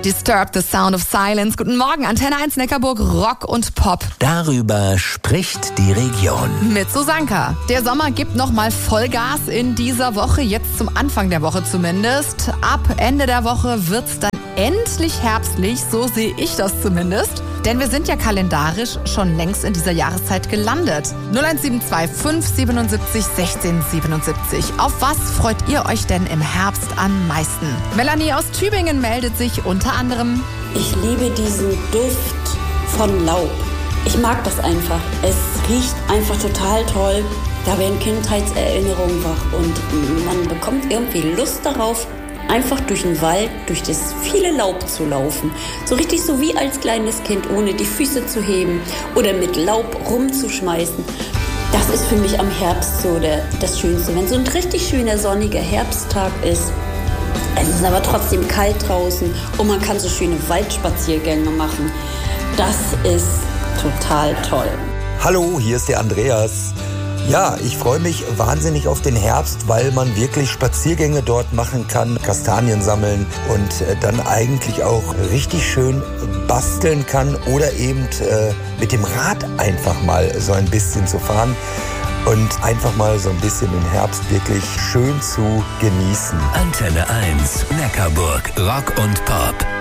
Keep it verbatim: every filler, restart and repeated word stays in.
Disturbed, The Sound of Silence. Guten Morgen, Antenne eins Neckarburg, Rock und Pop. Darüber spricht die Region. Mit Susanka. Der Sommer gibt nochmal Vollgas in dieser Woche, jetzt zum Anfang der Woche zumindest. Ab Ende der Woche wird's dann endlich herbstlich, so sehe ich das zumindest. Denn wir sind ja kalendarisch schon längst in dieser Jahreszeit gelandet. null eins sieben zwei fünf siebenundsiebzig sechzehn siebenundsiebzig. Auf was freut ihr euch denn im Herbst am meisten? Melanie aus Tübingen meldet sich unter anderem. Ich liebe diesen Duft von Laub. Ich mag das einfach. Es riecht einfach total toll. Da werden Kindheitserinnerungen wach und man bekommt irgendwie Lust darauf, einfach durch den Wald, durch das viele Laub zu laufen. So richtig so wie als kleines Kind, ohne die Füße zu heben oder mit Laub rumzuschmeißen. Das ist für mich am Herbst so der, das Schönste. Wenn so ein richtig schöner sonniger Herbsttag ist, es ist aber trotzdem kalt draußen und man kann so schöne Waldspaziergänge machen. Das ist total toll. Hallo, hier ist der Andreas. Ja, ich freue mich wahnsinnig auf den Herbst, weil man wirklich Spaziergänge dort machen kann, Kastanien sammeln und äh, dann eigentlich auch richtig schön basteln kann oder eben äh, mit dem Rad einfach mal so ein bisschen zu fahren und einfach mal so ein bisschen den Herbst wirklich schön zu genießen. Antenne eins Neckarburg, Rock und Pop.